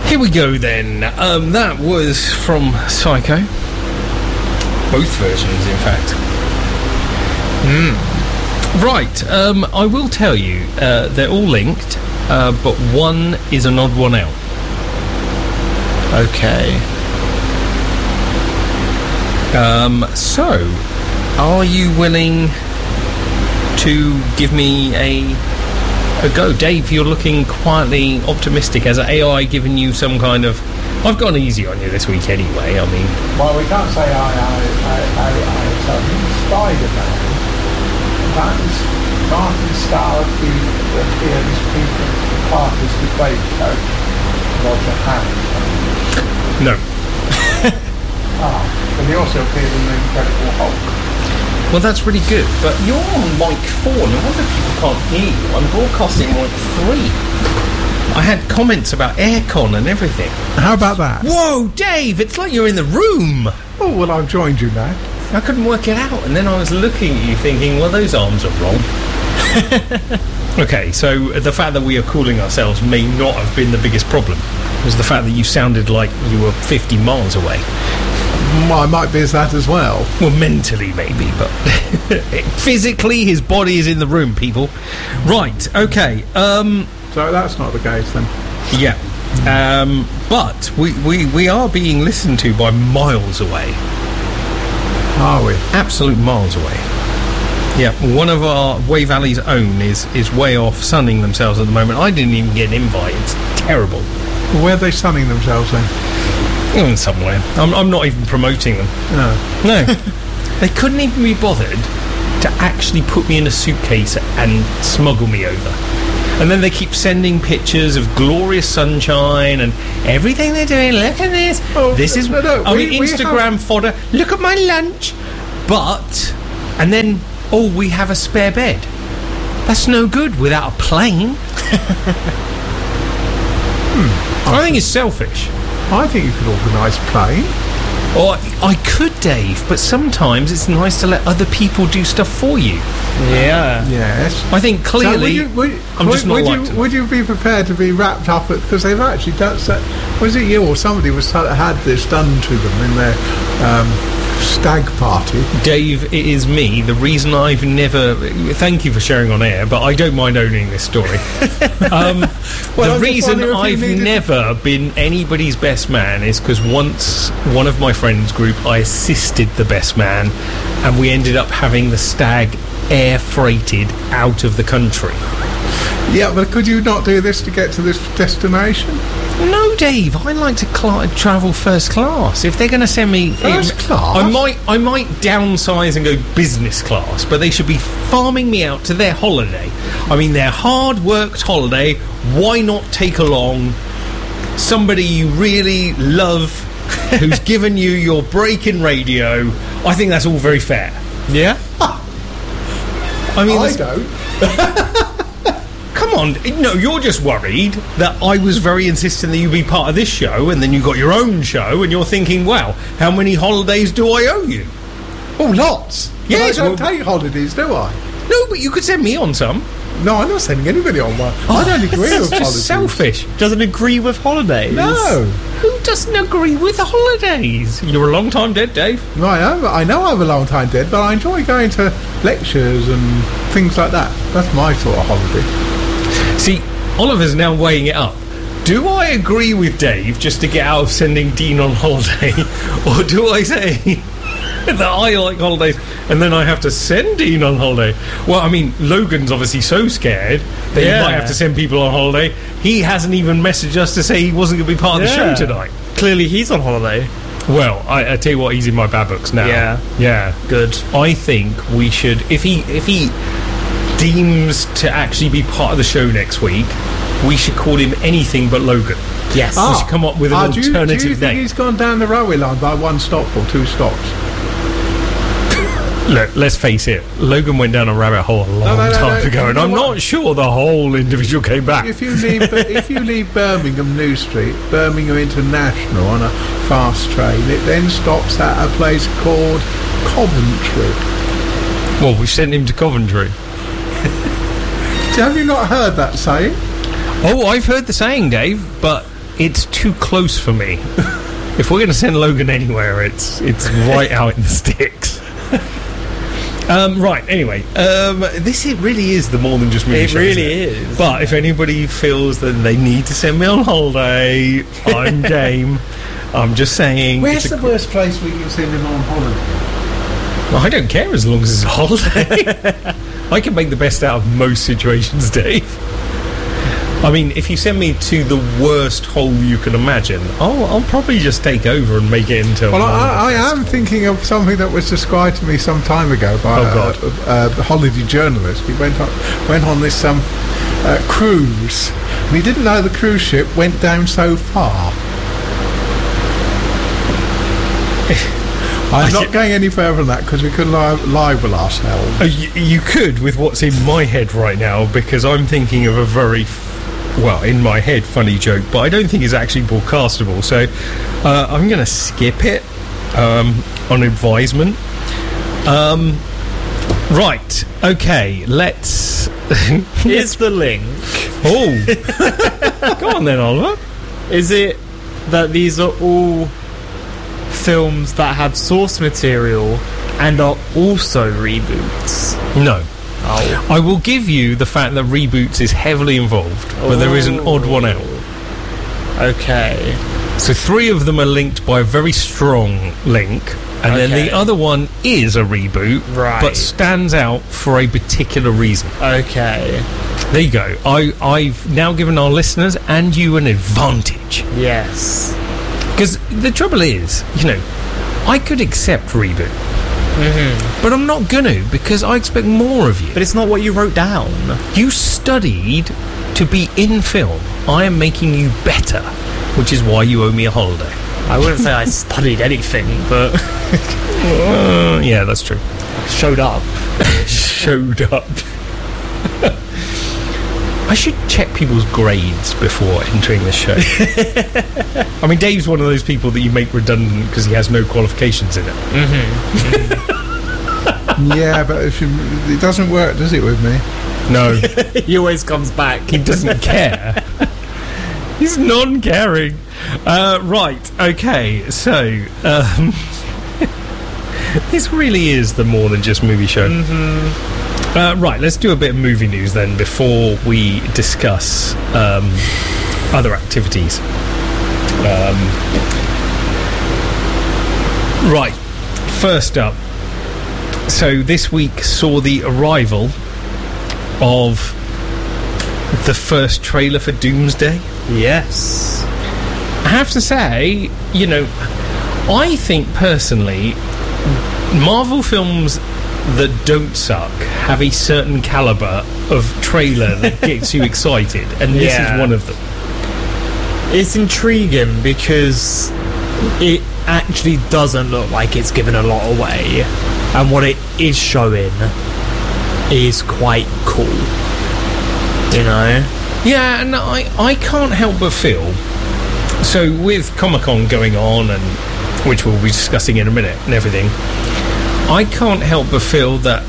Here we go then. That was from Psycho. Both versions, in fact. Right, I will tell you, they're all linked, but one is an odd one out. Okay. So, are you willing to give me a go? Dave, you're looking quietly optimistic. Has AI given you some kind of... I've gone easy on you this week anyway, I mean... Well, we can't say I Spider-Man. That is Martin Starr appeared as Peter Parker's debate coach, Roger Hammond. No. But he also appeared in The Incredible Hulk. Well, that's really good, but you're on mic 4. No wonder people can't hear you. I'm broadcasting mic 3. I had comments about aircon and everything. How about that? Whoa, Dave, it's like you're in the room. Oh, well, I've joined you now. I couldn't work it out, and then I was looking at you thinking, well, those arms are wrong. Okay, so the fact that we are calling ourselves may not have been the biggest problem. It was the fact that you sounded like you were 50 miles away. Well, I might be as that as well. Well, mentally maybe, but physically his body is in the room, people. Right, okay. So that's not the case then. Yeah. But we are being listened to by miles away. Are we? Absolute miles away. Yeah, one of our Way Valley's own is way off sunning themselves at the moment. I didn't even get an invite. It's terrible. Where are they sunning themselves then? In somewhere. I'm not even promoting them. No. They couldn't even be bothered to actually put me in a suitcase and smuggle me over. And then they keep sending pictures of glorious sunshine and everything they're doing. Look at this. Oh, this is Instagram have... fodder. Look at my lunch. But, and then, we have a spare bed. That's no good without a plane. I think it's selfish. I think you could organise a plane. Or I could, Dave, but sometimes it's nice to let other people do stuff for you. Yeah. Yes. I think clearly would you be prepared to be wrapped up because they've actually done... Was it you or somebody had this done to them in their stag party? Dave, it is me. The reason I've never... Thank you for sharing on air, but I don't mind owning this story. The reason I've never been anybody's best man is because once one of my friends' group, I assisted the best man, and we ended up having the stag air freighted out of the country. Yeah, but could you not do this to get to this destination? No, Dave. I like to travel first class. If they're going to send me first class, I might downsize and go business class. But they should be farming me out to their holiday. I mean, their hard-worked holiday. Why not take along somebody you really love, who's given you your break in radio? I think that's all very fair. Yeah. I mean, I don't. Come on, no, you're just worried that I was very insistent that you be part of this show, and then you got your own show, and you're thinking, well, how many holidays do I owe you? Oh, lots. Yes, I don't take holidays, do I? No, but you could send me on some. No, I'm not sending anybody on one. I don't agree with just holidays. Selfish. Doesn't agree with holidays. No. Who doesn't agree with the holidays? You're a long time dead, Dave. No, I know I'm a long time dead, but I enjoy going to lectures and things like that. That's my sort of holiday. See, Oliver's now weighing it up. Do I agree with Dave just to get out of sending Dean on holiday? Or do I say that I like holidays and then I have to send Dean on holiday? Well, I mean, Logan's obviously so scared that he might have to send people on holiday. He hasn't even messaged us to say he wasn't going to be part of the show tonight. Clearly he's on holiday. Well, I tell you what, he's in my bad books now. Yeah. Good. I think we should, if he deems to actually be part of the show next week, we should call him anything but Logan. Yes. We should come up with an alternative do you think name. He's gone down the railway line by one stop or two stops? Look, let's face it, Logan went down a rabbit hole a long time ago, and I'm not sure the whole individual came back. If you leave Birmingham New Street, Birmingham International on a fast train, it then stops at a place called Coventry. Well, we sent him to Coventry. Have you not heard that saying? Oh, I've heard the saying, Dave, but it's too close for me. If we're going to send Logan anywhere, it's right out in the sticks. Right, anyway, it really is the more than just movie show. It really is. But if anybody feels that they need to send me on holiday, I'm game. I'm just saying. Where's the worst place we can send him on holiday? Well, I don't care as long as it's a holiday. I can make the best out of most situations, Dave. I mean, if you send me to the worst hole you can imagine, I'll probably just take over and make it into. Well, I am thinking of something that was described to me some time ago by a holiday journalist. He went on this cruise, and he didn't know the cruise ship went down so far. I'm not going any further than that because we could libel ourselves. You could with what's in my head right now, because I'm thinking of a very in my head funny joke, but I don't think it's actually broadcastable, so I'm going to skip it on advisement. Right, okay, let's Here's the link. Oh, go on then, Oliver. Is it that these are all films that have source material and are also reboots? No. Oh. I will give you the fact that reboots is heavily involved, but there is an odd one out. Okay. So 3 of them are linked by a very strong link, and then the other one is a reboot, but stands out for a particular reason. Okay. There you go. I've now given our listeners and you an advantage. Yes. Because the trouble is, I could accept reboot. Mm-hmm. But I'm not going to, because I expect more of you. But it's not what you wrote down. You studied to be in film. I am making you better, which is why you owe me a holiday. I wouldn't say I studied anything, but... yeah, that's true. Showed up. Showed up. I should check people's grades before entering the show. I mean, Dave's one of those people that you make redundant because he has no qualifications in it. Mm-hmm. Yeah, but it doesn't work, does it, with me? No. He always comes back. He doesn't care. He's non-caring. Right, okay, so... this really is the more than just movie show. Mm-hmm. Right, let's do a bit of movie news then before we discuss other activities. Right, first up. So this week saw the arrival of the first trailer for Doomsday. Yes. I have to say, I think personally, Marvel films that don't suck have a certain calibre of trailer that gets you excited, and this is one of them. It's intriguing because it actually doesn't look like it's given a lot away, and what it is showing is quite cool. Yeah, and I can't help but feel, so with Comic-Con going on, and which we'll be discussing in a minute and everything, I can't help but feel that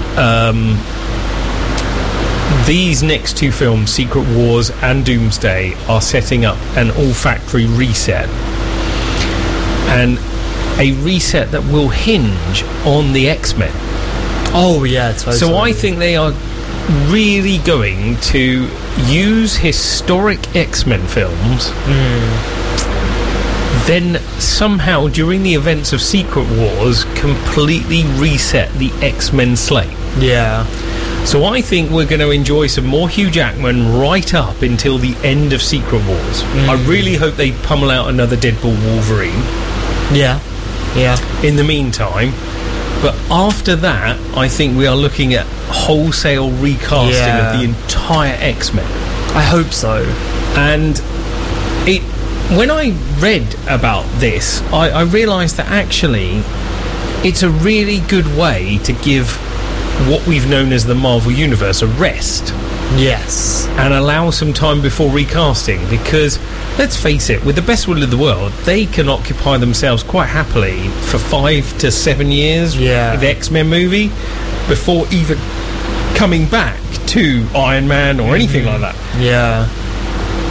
these next 2 films, Secret Wars and Doomsday, are setting up an all-factory reset. And a reset that will hinge on the X-Men. Oh, yeah, totally. So I think they are really going to use historic X-Men films... then somehow during the events of Secret Wars completely reset the X-Men slate. Yeah. So I think we're going to enjoy some more Hugh Jackman right up until the end of Secret Wars. I really hope they pummel out another Deadpool Wolverine. Yeah. In the meantime, but after that, I think we are looking at wholesale recasting of the entire X-Men. I hope so. And when I read about this, I realised that actually it's a really good way to give what we've known as the Marvel Universe a rest. Yes. And allow some time before recasting, because, let's face it, with the best will in the world, they can occupy themselves quite happily for 5 to 7 years with the X-Men movie before even coming back to Iron Man or anything like that. Yeah.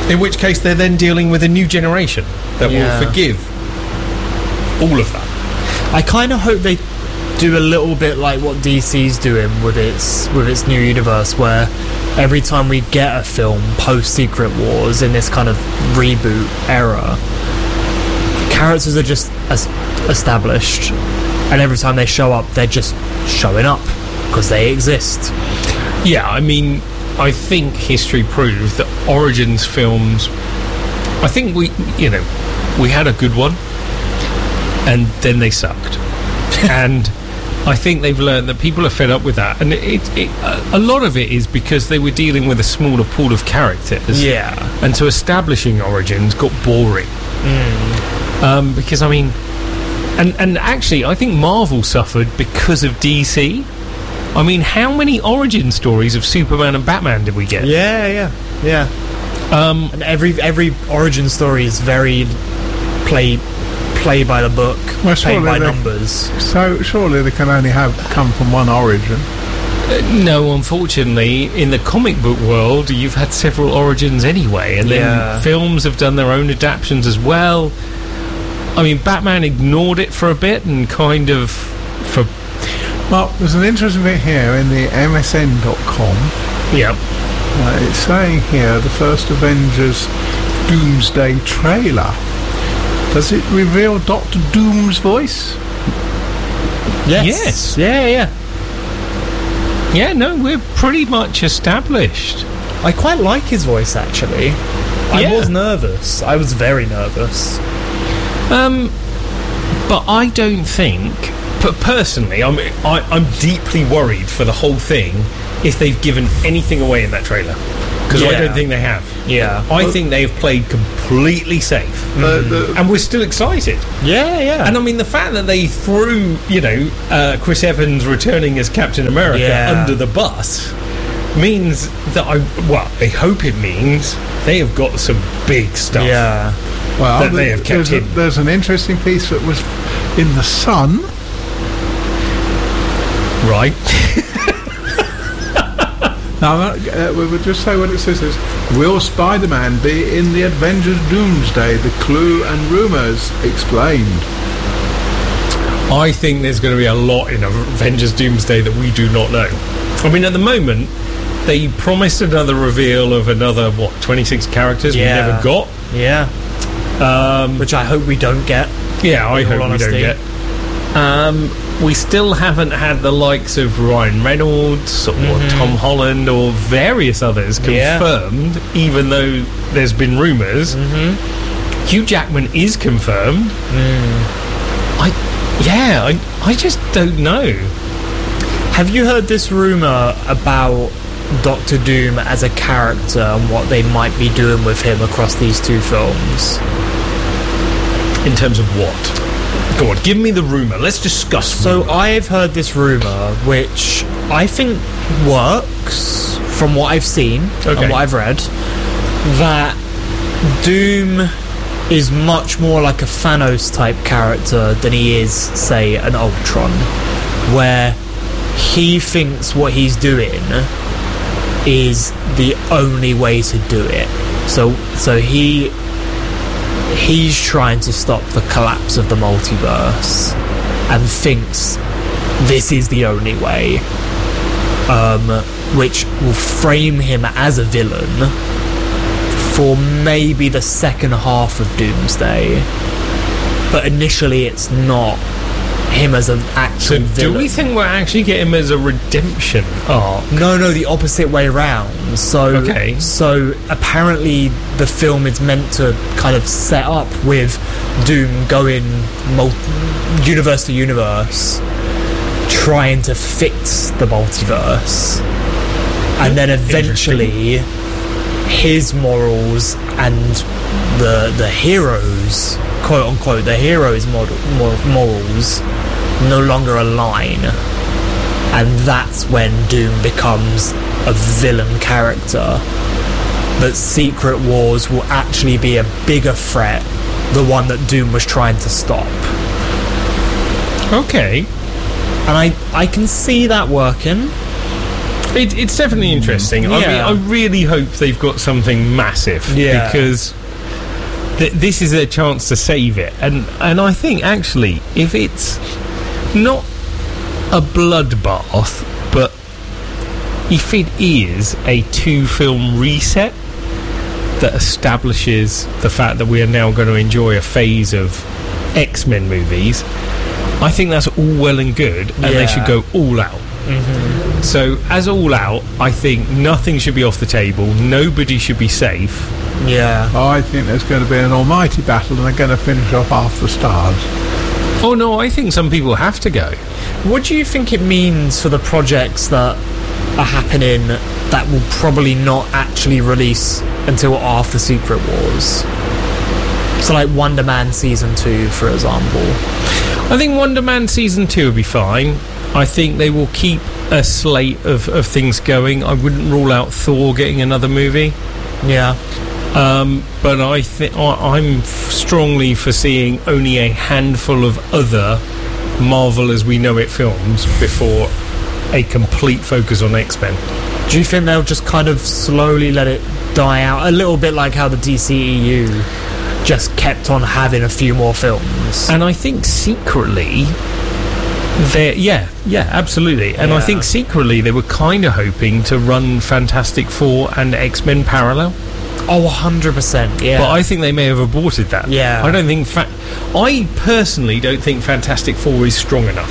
In which case, they're then dealing with a new generation that Yeah. will forgive all of that. I kind of hope they do a little bit like what DC's doing with its new universe, where every time we get a film post Secret Wars in this kind of reboot era, characters are just established, and every time they show up, they're just showing up because they exist. Yeah, I mean, I think history proves that Origins films. I think we had a good one, and then they sucked, and I think they've learned that people are fed up with that, and a lot of it is because they were dealing with a smaller pool of characters. Yeah. And so establishing Origins got boring. Because, I mean... And actually, I think Marvel suffered because of DC. I mean, how many origin stories of Superman and Batman did we get? Yeah. And every origin story is very play by the book, Well, play by surely numbers. So surely they can only come from one origin. No, unfortunately, in the comic book world, you've had several origins anyway, and Yeah. then films have done their own adaptations as well. I mean, Batman ignored it for a bit and kind of... Well, there's an interesting bit here in the MSN.com. Yeah. It's saying here the first Avengers Doomsday trailer. Does it reveal Doctor Doom's voice? Yes. Yeah. Yeah, no, we're pretty much established. I quite like his voice, actually. Yeah. I was nervous. I was very nervous. But I don't think... But personally, I'm deeply worried for the whole thing if they've given anything away in that trailer. Because I Yeah. don't think they have. Yeah. I think they have played completely safe. And we're still excited. Yeah. And I mean, the fact that they threw, Chris Evans returning as Captain America Yeah. under the bus means that I hope it means they have got some big stuff. Yeah. Well, That they have kept hidden. there's an interesting piece that was in The Sun. Right. Now, we will just say what it says is, will Spider-Man be in the Avengers Doomsday? The clue and rumours explained. I think there's going to be a lot in Avengers Doomsday that we do not know. I mean, at the moment, they promised another reveal of another, 26 characters Yeah. we never got. Yeah. Which I hope we don't get. Yeah, I In all hope we honesty. don't get. We still haven't had the likes of Ryan Reynolds or Tom Holland or various others Yeah. confirmed, even though there's been rumours. Hugh Jackman is confirmed. I just don't know. Have you heard this rumour about Doctor Doom as a character and what they might be doing with him across these two films? In terms of what? Go on, give me the rumour. Let's discuss. So rumour. I've heard this rumour, which I think works from what I've seen Okay. and what I've read, that Doom is much more like a Thanos type character than he is, say, an Ultron, where he thinks what he's doing is the only way to do it. So he's trying to stop the collapse of the multiverse and thinks this is the only way, which will frame him as a villain for maybe the second half of Doomsday. But initially it's not him as an actual So villain. do we think we're actually getting him as a redemption arc? No, the opposite way round. So, Okay. So apparently the film is meant to kind of set up with Doom going universe to universe, trying to fix the multiverse, and then eventually his morals and the heroes, quote unquote, the heroes' morals no longer align, and that's when Doom becomes a villain character. But Secret Wars will actually be a bigger threat, the one that Doom was trying to stop. Okay. And I can see that working. It's definitely interesting. I mean, Yeah. I really hope they've got something massive. Yeah. Because this is their chance to save it. And I think, actually, if it's not a bloodbath, but if it is a 2-film reset that establishes the fact that we are now going to enjoy a phase of X-Men movies, I think that's all well and good, and they Yeah. should go all out. So, as all out, I think nothing should be off the table. Nobody should be safe. Yeah. I think there's going to be an almighty battle, and they're going to finish off half the stars. Oh no, I think some people have to go. What do you think it means for the projects that are happening that will probably not actually release until after Secret Wars? So like Wonder Man Season 2, for example. I think Wonder Man Season 2 will be fine. I think they will keep a slate of things going. I wouldn't rule out Thor getting another movie. Yeah. But I think I'm strongly foreseeing only a handful of other Marvel as we know it films before a complete focus on X-Men. Do you think they'll just kind of slowly let it die out? A little bit like how the DCEU just kept on having a few more films. And I think secretly, absolutely. And I Yeah. think secretly they were kind of hoping to run Fantastic Four and X-Men parallel. Oh, 100%, yeah. But I think they may have aborted that. Yeah. I don't think... I personally don't think Fantastic Four is strong enough.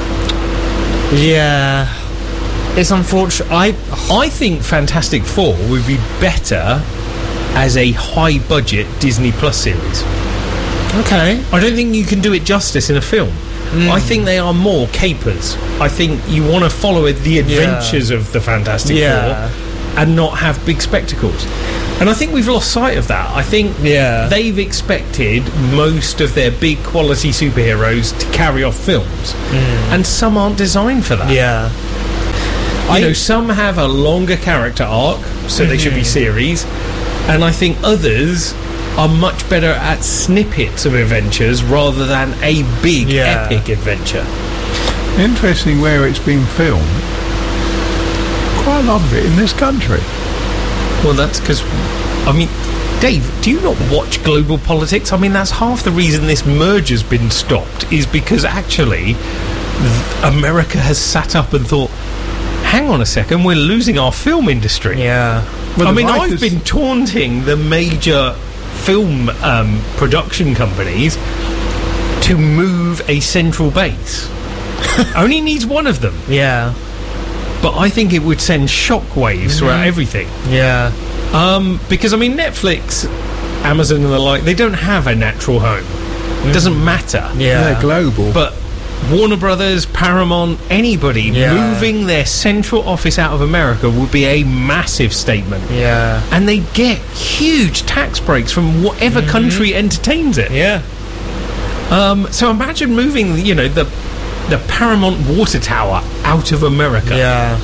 Yeah. It's unfortunate. I think Fantastic Four would be better as a high-budget Disney Plus series. Okay. I don't think you can do it justice in a film. I think they are more capers. I think you want to follow the adventures of the Fantastic Yeah. Four and not have big spectacles. And I think we've lost sight of that. I think Yeah. they've expected most of their big quality superheroes to carry off films. And some aren't designed for that. Yeah. You know, some have a longer character arc, so they should be series. And I think others are much better at snippets of adventures rather than a big Yeah. epic adventure. Interesting where it's been filmed. Quite a lot of it in this country. Well, that's because, I mean, Dave, do you not watch global politics? I mean, that's half the reason this merger's been stopped, is because actually America has sat up and thought, hang on a second, we're losing our film industry. Yeah. Well, I the mean, I've writers- been taunting the major film production companies to move a central base. Only needs one of them, Yeah. but I think it would send shockwaves throughout everything. Yeah. Because, I mean, Netflix, Amazon and the like, they don't have a natural home. It doesn't matter. Yeah. They're global. But Warner Brothers, Paramount, anybody Yeah. moving their central office out of America would be a massive statement. Yeah. And they get huge tax breaks from whatever country entertains it. Yeah. So imagine moving, you know, the Paramount water tower out of America. Yeah.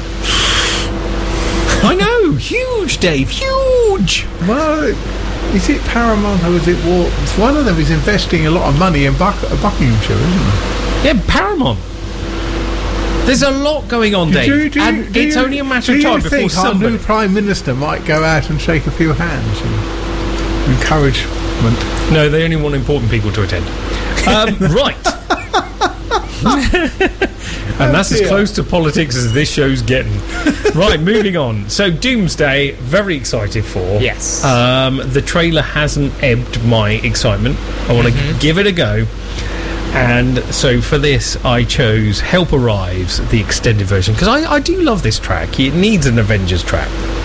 I know, huge, Dave, huge. Well, is it Paramount or is it War? One of them is investing a lot of money in Buckinghamshire, isn't it? Yeah, Paramount. There's a lot going on, Dave. And it's only a matter of time do you before think our somebody... new Prime Minister might go out and shake a few hands and encouragement? No, they only want important people to attend. Right. And that's as close to politics as this show's getting. Right, moving on. So, Doomsday, very excited for. Yes. The trailer hasn't ebbed my excitement. I want to give it a go. And so for this, I chose Help Arrives, the extended version, because I do love this track. It needs an Avengers track.